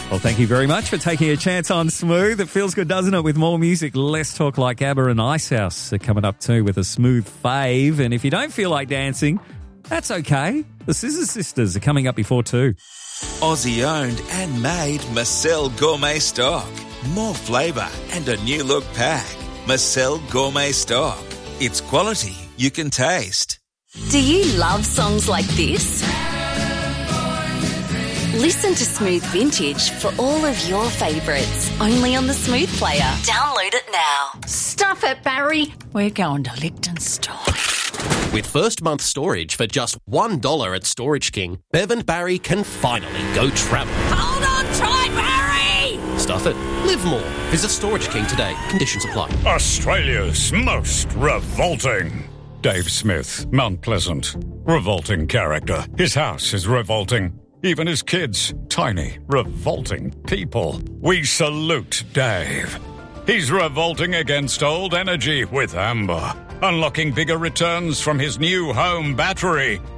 Well, thank you very much for taking a chance on Smooth. It feels good, doesn't it? With more music, Let's Talk Like ABBA and Icehouse are coming up too with a smooth fave. And if you don't feel like dancing, that's okay. The Scissor Sisters are coming up before too. Aussie owned and made Marcel Gourmet Stock. More flavour and a new look pack. Marcel Gourmet Stock. It's quality you can taste. Do you love songs like this? Listen to Smooth Vintage for all of your favourites, only on the Smooth Player. Download it now. Stuff it, Barry. We're going to Liechtenstein. With first month storage for just $1 at Storage King, Bev and Barry can finally go travel. Hold on tight, Barry! Stuff it. Live more. Visit Storage King today. Conditions apply. Australia's most revolting. Dave Smith, Mount Pleasant. Revolting character. His house is revolting. Even his kids, tiny, revolting people. We salute Dave. He's revolting against old energy with Amber, unlocking bigger returns from his new home battery.